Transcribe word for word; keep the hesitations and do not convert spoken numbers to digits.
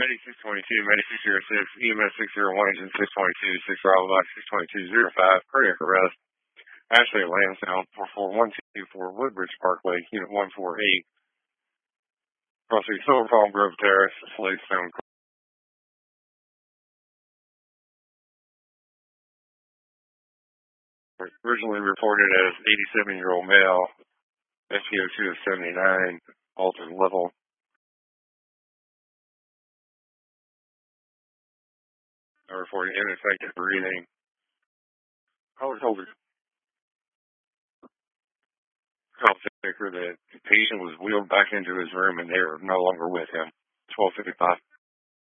Medi six twenty-two, Medi six oh six, E M S six oh one, Agent six twenty-two, six Bravo Box six twenty-two oh five, cardiac arrest. Ashley Lansdowne, four four one two four Woodbridge Parkway, Unit one forty-eight. Crossing Silver Palm Grove Terrace, Sladestone. Originally reported as eighty-seven-year-old male, S P O two of seventy-nine, altered level. I reported ineffective breathing. I was told call Vicar that the patient was wheeled back into his room and they are no longer with him. twelve fifty-five.